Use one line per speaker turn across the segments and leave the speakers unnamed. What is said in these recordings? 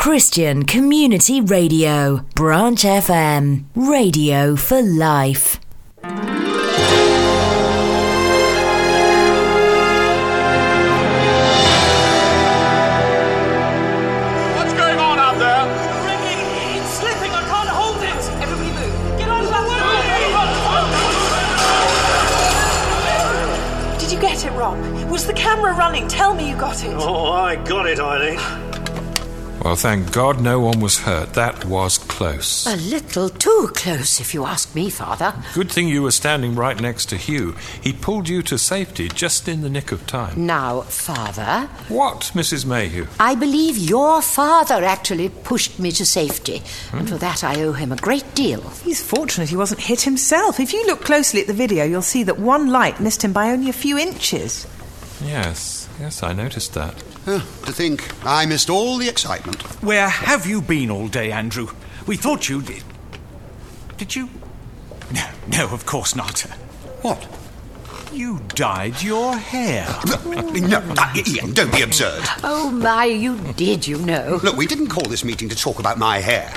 Christian Community Radio, Branch FM, radio for life.
What's going on out there?
The rigging, it's slipping, I can't hold it. Everybody move. Get on that way. Did you get it, Rob? Was the camera running? Tell me you got it.
Oh, I got it, Eileen.
Well, thank God no one was hurt. That was close.
A little too close, if you ask me, Father.
Good thing you were standing right next to Hugh. He pulled you to safety just in the nick of time.
Now, Father...
What, Mrs. Mayhew?
I believe your father actually pushed me to safety, and for that I owe him a great deal.
He's fortunate he wasn't hit himself. If you look closely at the video, you'll see that one light missed him by only a few inches.
Yes, I noticed that.
To think I missed all the excitement.
Where have you been all day, Andrew? We thought you did. Did you? No, of course not.
What?
You dyed your hair.
No, Ian, don't be absurd.
Oh, my, you did, you know.
Look, we didn't call this meeting to talk about my hair.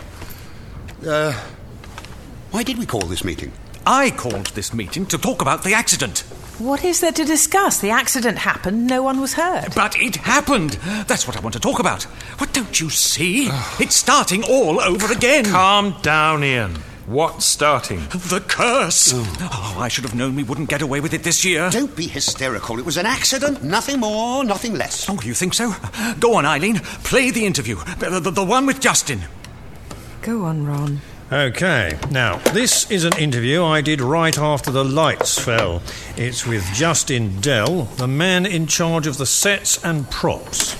Why did we call this meeting?
I called this meeting to talk about the accident.
What is there to discuss? The accident happened, no one was hurt.
But it happened. That's what I want to talk about. What don't you see? It's starting all over again.
Calm down, Ian. What's starting?
The curse. Oh, I should have known we wouldn't get away with it this year.
Don't be hysterical. It was an accident. Nothing more, nothing less.
Oh, you think so? Go on, Eileen. Play the interview. The one with Justin.
Go on, Ron.
OK, now, this is an interview I did right after the lights fell. It's with Justin Dell, the man in charge of the sets and props.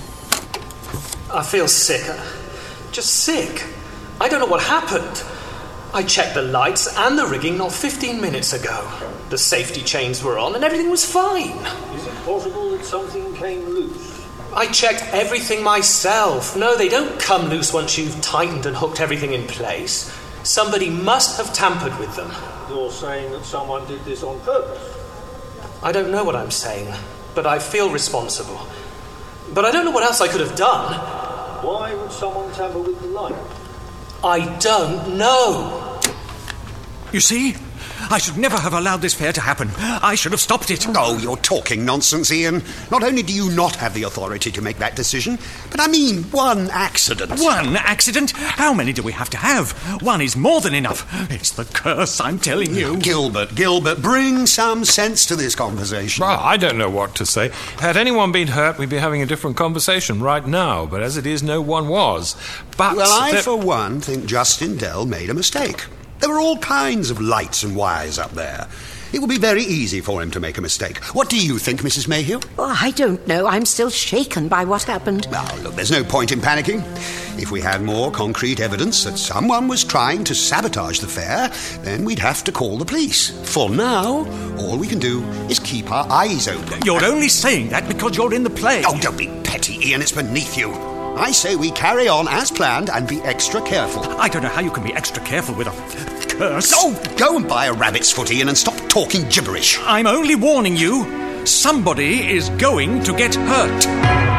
I feel sick. Just sick. I don't know what happened. I checked the lights and the rigging not 15 minutes ago. The safety chains were on and everything was fine.
Is it possible that something came loose?
I checked everything myself. No, they don't come loose once you've tightened and hooked everything in place. Somebody must have tampered with them.
You're saying that someone did this on purpose?
I don't know what I'm saying, but I feel responsible. But I don't know what else I could have done.
Why would someone tamper with the light?
I don't know.
You see? I should never have allowed this fair to happen. I should have stopped it.
Oh, you're talking nonsense, Ian. Not only do you not have the authority to make that decision, but I mean one accident.
One accident? How many do we have to have? One is more than enough. It's the curse, I'm telling you.
Gilbert, bring some sense to this conversation.
Well, I don't know what to say. Had anyone been hurt, we'd be having a different conversation right now. But as it is, no one was. But
well, I, for one, think Justin Dell made a mistake. There were all kinds of lights and wires up there. It would be very easy for him to make a mistake. What do you think, Mrs. Mayhew?
Oh, I don't know. I'm still shaken by what happened.
Now, look, there's no point in panicking. If we had more concrete evidence that someone was trying to sabotage the fair, then we'd have to call the police. For now, all we can do is keep our eyes open.
You're only saying that because you're in the play.
Oh, don't be petty, Ian. It's beneath you. I say we carry on as planned and be extra careful.
I don't know how you can be extra careful with a curse.
Oh, go and buy a rabbit's foot, Ian, and stop talking gibberish.
I'm only warning you. Somebody is going to get hurt.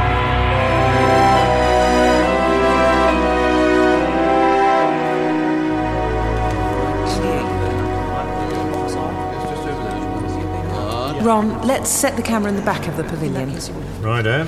Ron, let's set the camera in the back of the pavilion.
Righto.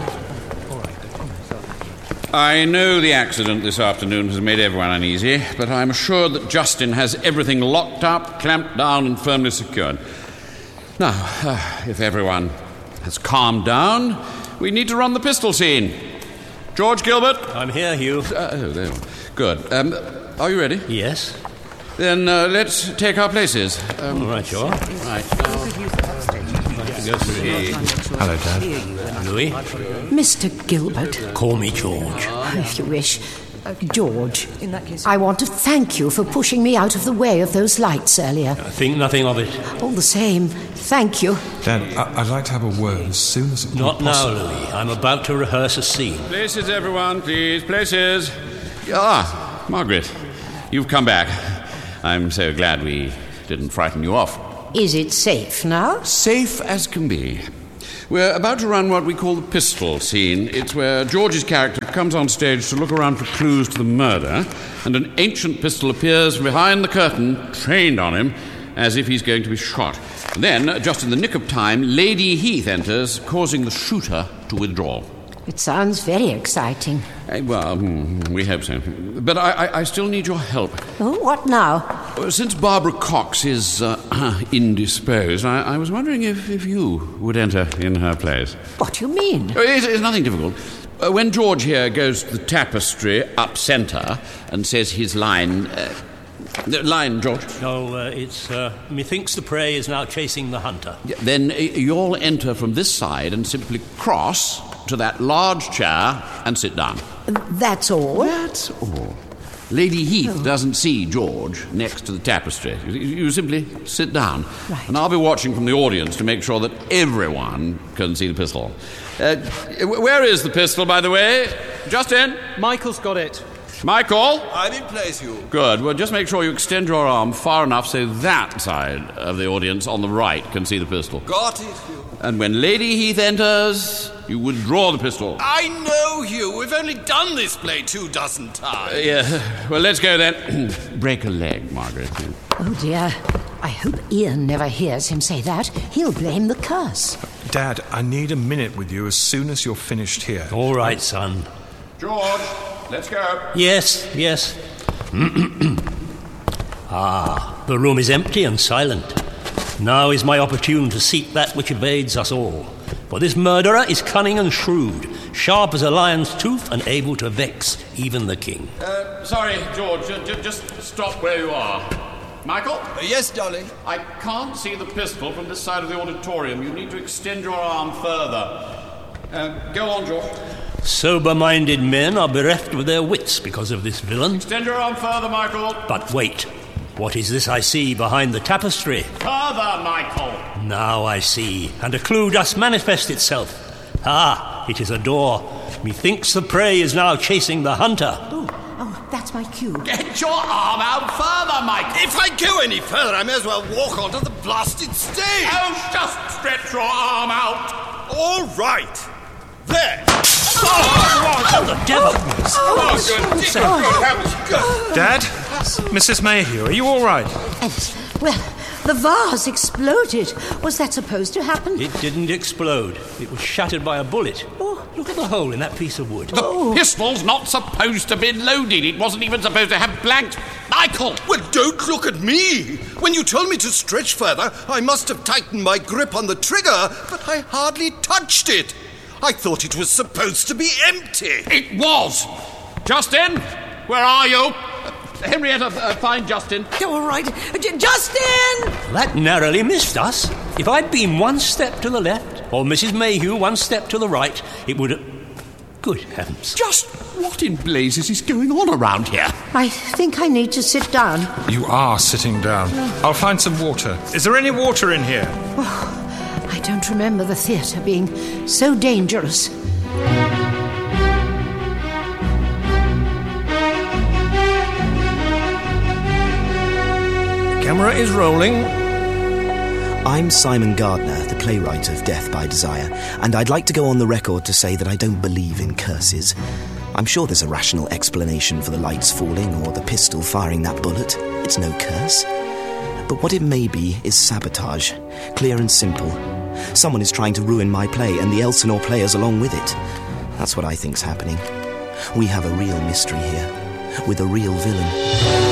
I know the accident this afternoon has made everyone uneasy, but I'm sure that Justin has everything locked up, clamped down, and firmly secured. Now, if everyone has calmed down, we need to run the pistol scene. George Gilbert?
I'm here, Hugh.
There you are. Good. Are you ready?
Yes.
Then let's take our places.
All right, you are.
Right.
Hello, Dad.
Louis?
Mr. Gilbert.
Call me George.
If you wish. George, I want to thank you for pushing me out of the way of those lights earlier.
I think nothing of it.
All the same, thank you.
Dad, I'd like to have a word as soon as it's
Not
possible.
now, Louis. I'm about to rehearse a scene.
Places, everyone, please. Places. Ah, Margaret, you've come back. I'm so glad we didn't frighten you off.
Is it safe now?
Safe as can be. We're about to run what we call the pistol scene. It's where George's character comes on stage to look around for clues to the murder, and an ancient pistol appears from behind the curtain, trained on him, as if he's going to be shot. Then, just in the nick of time, Lady Heath enters, causing the shooter to withdraw.
It sounds very exciting.
We hope so. But I still need your help.
Oh, what now?
Since Barbara Cox is indisposed, I was wondering if you would enter in her place.
What do you mean?
It's nothing difficult. When George here goes to the tapestry up centre and says his line... line, George.
No, it's, methinks the prey is now chasing the hunter.
Then you'll enter from this side and simply cross to that large chair and sit down.
That's all?
That's all. Lady Heath doesn't see George next to the tapestry. You simply sit down.
Right.
And I'll be watching from the audience to make sure that everyone can see the pistol. Where is the pistol, by the way? Justin?
Michael's got it.
Michael?
I'm in place, Hugh.
Good. Well, just make sure you extend your arm far enough so that side of the audience on the right can see the pistol.
Got it, Hugh.
And when Lady Heath enters, you withdraw the pistol.
I know, Hugh. We've only done this play 24 times.
Yeah. Well, let's go then. Break a leg, Margaret.
Oh, dear. I hope Ian never hears him say that. He'll blame the curse.
Dad, I need a minute with you as soon as you're finished here.
All right, son.
George, let's go.
Yes. The room is empty and silent. Now is my opportune to seek that which evades us all. For this murderer is cunning and shrewd, sharp as a lion's tooth and able to vex even the king.
Sorry, George, just stop where you are. Michael?
Yes, darling?
I can't see the pistol from this side of the auditorium. You need to extend your arm further. Go on, George.
Sober-minded men are bereft of their wits because of this villain.
Extend your arm further, Michael.
But wait. What is this I see behind the tapestry?
Further, Michael.
Now I see, and a clue does manifest itself. It is a door. Methinks the prey is now chasing the hunter.
Oh, that's my cue.
Get your arm out further, Michael. If I go any further, I may as well walk onto the blasted stage.
Oh, just stretch your arm out.
All right. There.
Oh, the devil!
Dad? Mrs. Mayhew, are you all right?
Well, the vase exploded. Was that supposed to happen?
It didn't explode. It was shattered by a bullet. Oh, look at the hole in that piece of wood.
The pistol's not supposed to be loaded. It wasn't even supposed to have blanks. Michael!
Well, don't look at me. When you told me to stretch further, I must have tightened my grip on the trigger, but I hardly touched it. I thought it was supposed to be empty.
It was. Justin, where are you? Henrietta, find Justin.
All right. Justin!
That narrowly missed us. If I'd been one step to the left, or Mrs. Mayhew one step to the right, it would have... Good heavens.
Just what in blazes is going on around here?
I think I need to sit down.
You are sitting down. I'll find some water. Is there any water in here?
I don't remember the theatre being so dangerous.
The camera is rolling.
I'm Simon Gardner, the playwright of Death by Desire, and I'd like to go on the record to say that I don't believe in curses. I'm sure there's a rational explanation for the lights falling or the pistol firing that bullet. It's no curse. But what it may be is sabotage, clear and simple. Someone is trying to ruin my play and the Elsinore players along with it. That's what I think's happening. We have a real mystery here, with a real villain.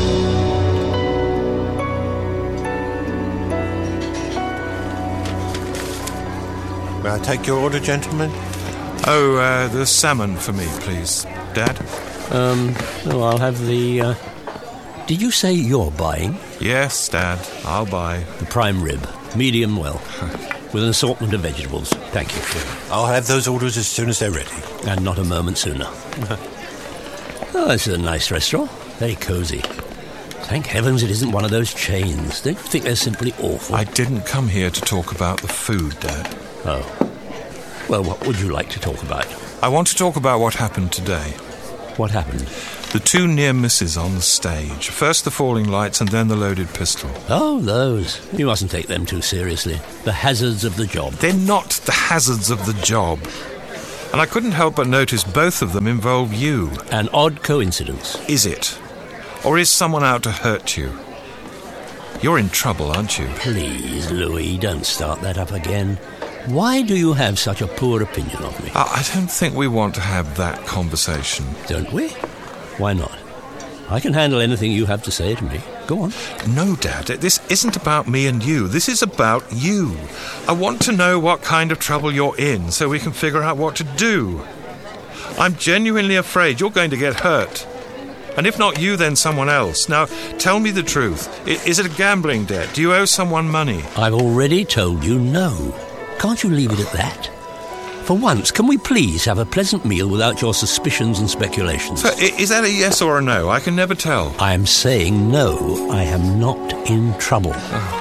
May I take your order, gentlemen?
The salmon for me, please. Dad?
I'll have the... Did you say you're buying?
Yes, Dad. I'll buy.
The prime rib, medium well, with an assortment of vegetables. Thank you.
I'll have those orders as soon as they're ready.
And not a moment sooner. This is a nice restaurant. Very cosy. Thank heavens it isn't one of those chains. Don't you think they're simply awful?
I didn't come here to talk about the food, Dad.
Oh. Well, what would you like to talk about?
I want to talk about what happened today.
What happened?
The two near misses on the stage. First the falling lights and then the loaded pistol.
Oh, those. You mustn't take them too seriously. The hazards of the job.
They're not the hazards of the job. And I couldn't help but notice both of them involve you.
An odd coincidence.
Is it? Or is someone out to hurt you? You're in trouble, aren't you?
Please, Louis, don't start that up again. Why do you have such a poor opinion of me?
I don't think we want to have that conversation.
Don't we? Why not? I can handle anything you have to say to me. Go on.
No, Dad, this isn't about me and you. This is about you. I want to know what kind of trouble you're in so we can figure out what to do. I'm genuinely afraid you're going to get hurt. And if not you, then someone else. Now, tell me the truth. Is it a gambling debt? Do you owe someone money?
I've already told you no. Can't you leave it at that? For once, can we please have a pleasant meal without your suspicions and speculations?
So, is that a yes or a no? I can never tell.
I am saying no. I am not in trouble.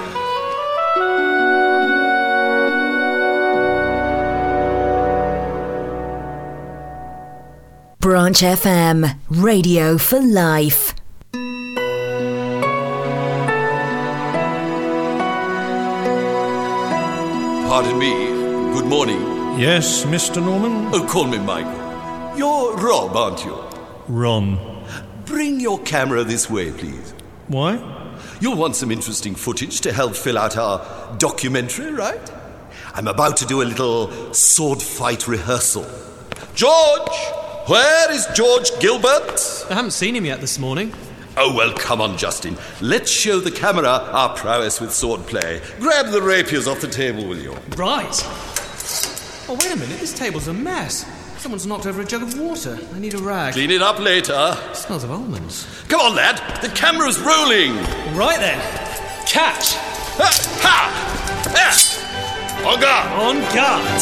Branch FM, radio for life.
Pardon me. Good morning.
Yes, Mr. Norman?
Oh, call me Michael. You're Rob, aren't you?
Ron.
Bring your camera this way, please.
Why?
You'll want some interesting footage to help fill out our documentary, right? I'm about to do a little sword fight rehearsal. George! Where is George Gilbert?
I haven't seen him yet this morning.
Oh, well, come on, Justin. Let's show the camera our prowess with swordplay. Grab the rapiers off the table, will you?
Right. Oh, wait a minute. This table's a mess. Someone's knocked over a jug of water. I need a rag.
Clean it up later.
It smells of almonds.
Come on, lad. The camera's rolling.
Right then. Catch.
Ha! Ha! On guard.
On guard.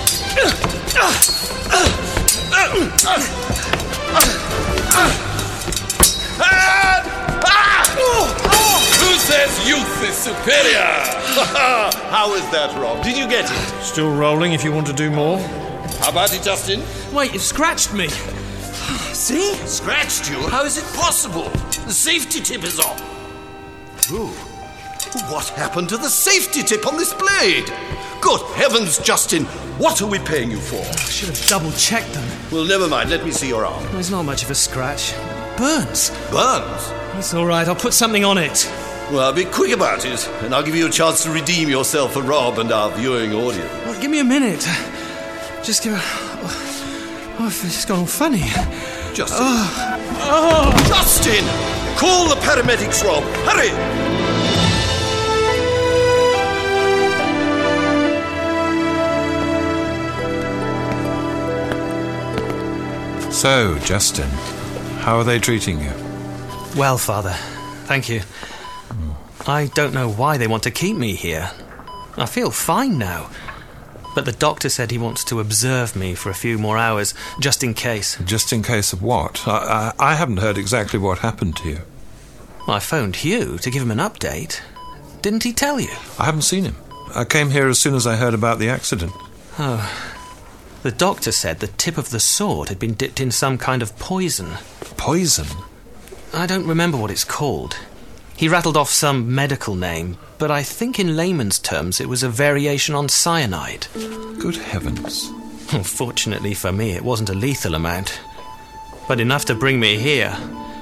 Who says youth is superior? How is that, Rob? Did you get it?
Still rolling if you want to do more.
How about it, Justin?
Wait, you've scratched me. See?
Scratched you? How is it possible? The safety tip is off. Ooh. What happened to the safety tip on this blade? Good heavens, Justin. What are we paying you for?
I should have double-checked them.
Well, never mind. Let me see your arm.
There's not much of a scratch. Burns.
Burns?
That's all right. I'll put something on it.
Well, be quick about it, and I'll give you a chance to redeem yourself for Rob and our viewing audience.
Well, give me a minute. Just give a... Oh, it's just gone all funny.
Justin. Justin! Call the paramedics, Rob. Hurry!
So, Justin, how are they treating you?
Well, Father, thank you. I don't know why they want to keep me here. I feel fine now. But the doctor said he wants to observe me for a few more hours, just in case.
Just in case of what? I haven't heard exactly what happened to you.
Well, I phoned Hugh to give him an update. Didn't he tell you?
I haven't seen him. I came here as soon as I heard about the accident.
Oh. The doctor said the tip of the sword had been dipped in some kind of poison.
Poison?
I don't remember what it's called. He rattled off some medical name, but I think in layman's terms it was a variation on cyanide.
Good heavens.
Fortunately for me, it wasn't a lethal amount, but enough to bring me here.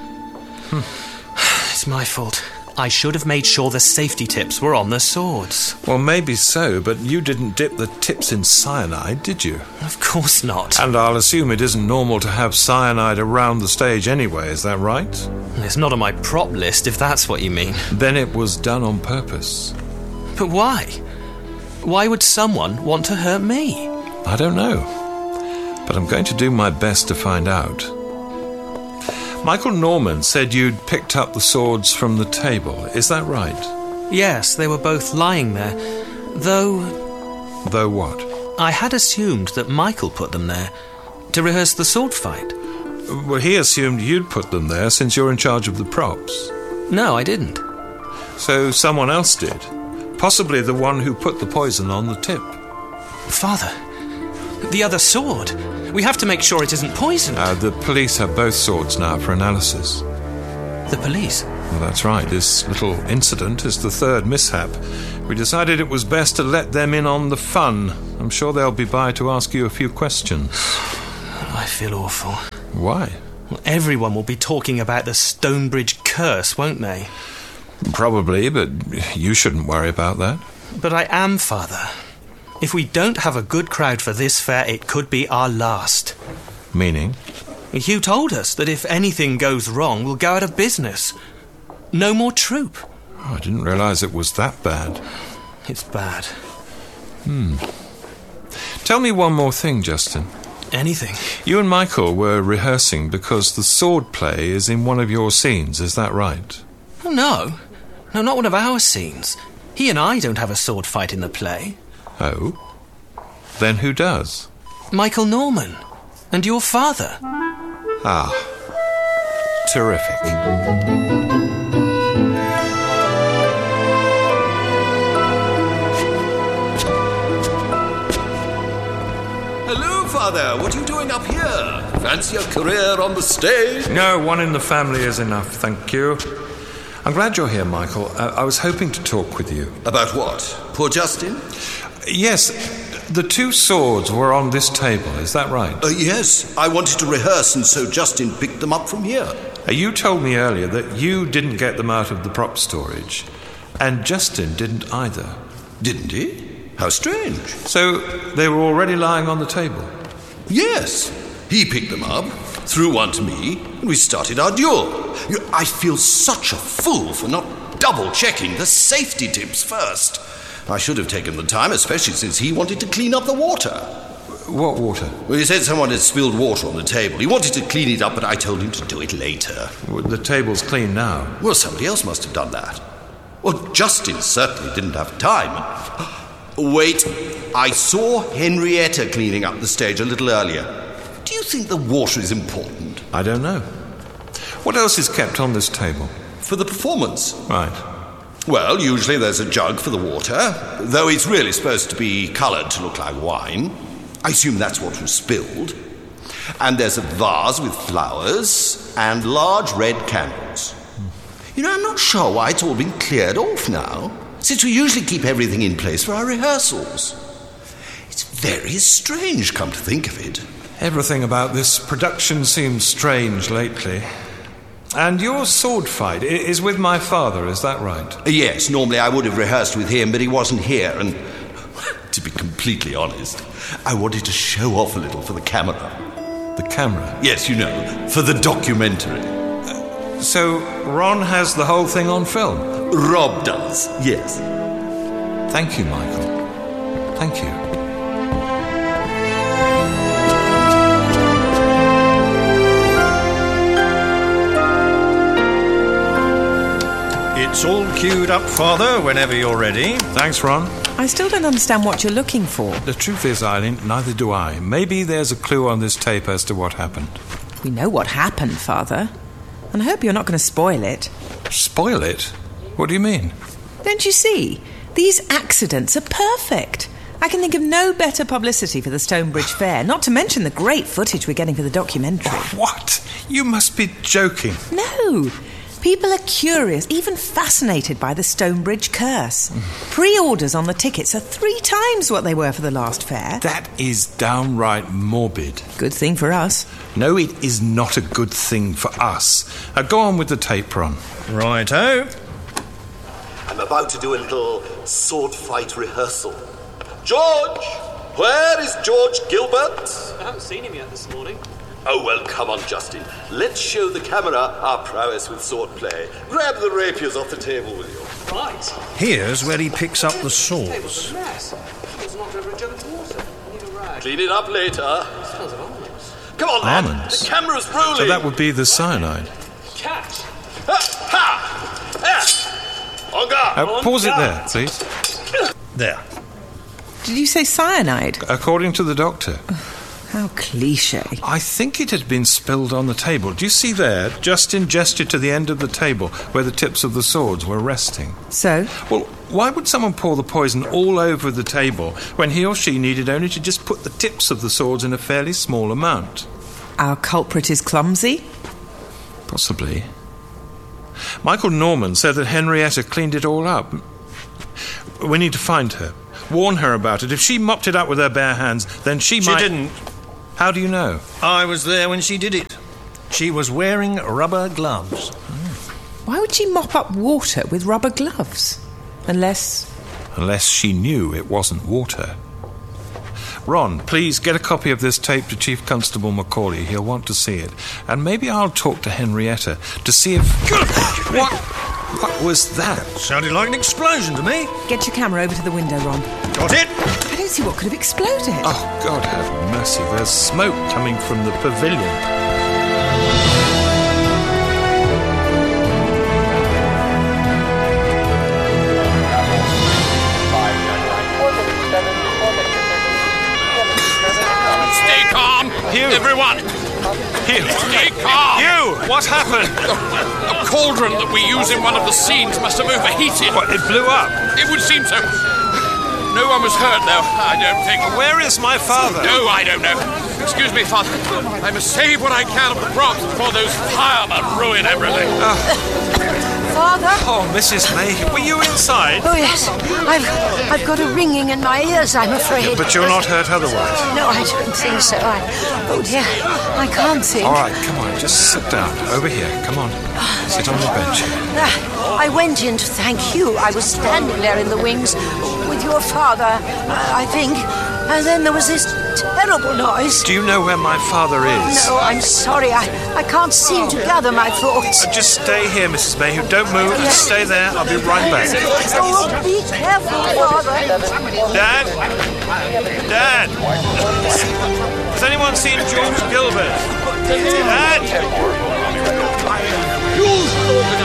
It's my fault. I should have made sure the safety tips were on the swords.
Well, maybe so, but you didn't dip the tips in cyanide, did you?
Of course not.
And I'll assume it isn't normal to have cyanide around the stage anyway, is that right?
It's not on my prop list, if that's what you mean.
Then it was done on purpose.
But why? Why would someone want to hurt me?
I don't know. But I'm going to do my best to find out. Michael Norman said you'd picked up the swords from the table. Is that right?
Yes, they were both lying there. Though...
Though what?
I had assumed that Michael put them there to rehearse the sword fight.
Well, he assumed you'd put them there since you're in charge of the props.
No, I didn't.
So someone else did? Possibly the one who put the poison on the tip.
Father, the other sword. We have to make sure it isn't poisoned.
The police have both swords now for analysis.
The police?
Well, that's right. This little incident is the third mishap. We decided it was best to let them in on the fun. I'm sure they'll be by to ask you a few questions.
I feel awful.
Why?
Well, everyone will be talking about the Stonebridge curse, won't they?
Probably, but you shouldn't worry about that.
But I am, Father. If we don't have a good crowd for this fair, it could be our last.
Meaning?
Hugh told us that if anything goes wrong, we'll go out of business. No more troupe.
Oh, I didn't realise it was that bad.
It's bad.
Tell me one more thing, Justin.
Anything?
You and Michael were rehearsing because the sword play is in one of your scenes, is that right?
Oh, no. No, not one of our scenes. He and I don't have a sword fight in the play.
Oh? Then who does?
Michael Norman. And your father.
Ah. Terrific.
Father, what are you doing up here? Fancy a career on the stage?
No, one in the family is enough, thank you. I'm glad you're here, Michael. I was hoping to talk with you.
About what? Poor Justin?
Yes, the two swords were on this table, is that right?
Yes, I wanted to rehearse and so Justin picked them up from here.
You told me earlier that you didn't get them out of the prop storage, and Justin didn't either.
Didn't he? How strange.
So they were already lying on the table?
Yes. He picked them up, threw one to me, and we started our duel. I feel such a fool for not double-checking the safety tips first. I should have taken the time, especially since he wanted to clean up the water.
What water?
Well, he said someone had spilled water on the table. He wanted to clean it up, but I told him to do it later.
Well, the table's clean now.
Well, somebody else must have done that. Well, Justin certainly didn't have time. Wait, I saw Henrietta cleaning up the stage a little earlier. Do you think the water is important?
I don't know. What else is kept on this table?
For the performance.
Right.
Well, usually there's a jug for the water, though it's really supposed to be coloured to look like wine. I assume that's what was spilled. And there's a vase with flowers and large red candles. You know, I'm not sure why it's all been cleared off now, since we usually keep everything in place for our rehearsals. It's very strange, come to think of it.
Everything about this production seems strange lately. And your sword fight is with my father, is that right?
Yes, normally I would have rehearsed with him, but he wasn't here, and to be completely honest, I wanted to show off a little for the camera.
The camera?
Yes, you know, for the documentary.
So Ron has the whole thing on film?
Rob does, yes.
Thank you, Michael. Thank you.
It's all queued up, Father, whenever you're ready.
Thanks, Ron.
I still don't understand what you're looking for.
The truth is, Eileen, neither do I. Maybe there's a clue on this tape as to what happened.
We know what happened, Father. And I hope you're not going to spoil it.
Spoil it? What do you mean?
Don't you see? These accidents are perfect. I can think of no better publicity for the Stonebridge Fair, not to mention the great footage we're getting for the documentary.
What? You must be joking.
No. People are curious, even fascinated by the Stonebridge curse. Pre-orders on the tickets are 3 times what they were for the last fair.
That is downright morbid.
Good thing for us.
No, it is not a good thing for us. Go on with the tape, Ron.
Righto.
I'm about to do a little sword fight rehearsal. George! Where is George Gilbert?
I haven't seen him yet this morning.
Oh, well, come on, Justin. Let's show the camera our prowess with swordplay. Grab the rapiers off the table, will you?
Right.
Here's where he picks up the swords.
Table's a mess. It's not over a jug of water. I need a rag.
Clean it up later.
It smells of almonds.
Come on, man.
Almonds?
The camera's rolling.
So that would be the cyanide.
Catch.
Ha! Ha! On guard.
Pause it there, please.
There.
Did you say cyanide?
According to the doctor.
How cliché.
I think it had been spilled on the table. Do you see there? Justin gestured to the end of the table where the tips of the swords were resting.
So?
Well, why would someone pour the poison all over the table when he or she needed only to just put the tips of the swords in a fairly small amount?
Our culprit is clumsy?
Possibly. Michael Norman said that Henrietta cleaned it all up. We need to find her. Warn her about it. If she mopped it up with her bare hands, then she might...
She didn't.
How do you know?
I was there when she did it. She was wearing rubber gloves.
Why would she mop up water with rubber gloves?
Unless she knew it wasn't water. Ron, please get a copy of this tape to Chief Constable Macaulay. He'll want to see it. And maybe I'll talk to Henrietta to see if... What was that?
Sounded like an explosion to me.
Get your camera over to the window, Ron.
Got it?
I don't see what could have exploded.
Oh, God have mercy. There's smoke coming from the pavilion.
Stay calm,
Hugh.
everyone.
Hugh.
Stay calm.
Hugh, what happened?
A cauldron that we use in one of the scenes must have overheated.
What, it blew up?
It would seem so. No one was hurt, though, I don't think.
Where is my father?
No, I don't know. Excuse me, Father. I must save what I can of the props before those firemen ruin everything.
Father?
Oh, Mrs. May, were you inside?
Oh, yes. I've got a ringing in my ears, I'm afraid.
But you're not hurt otherwise?
No, I don't think so. Oh, dear. I can't think.
All right, come on, just sit down. Over here, come on. Sit on the bench.
I went in to thank you. I was standing there in the wings with your father, I think. And then there was this terrible noise.
Do you know where my father is?
No, I'm sorry. I can't seem to gather my thoughts.
Just stay here, Mrs. Mayhew. Don't move. Just stay there. I'll be right back.
Oh, be careful, Father.
Dad? Dad? Has anyone seen George Gilbert? Dad?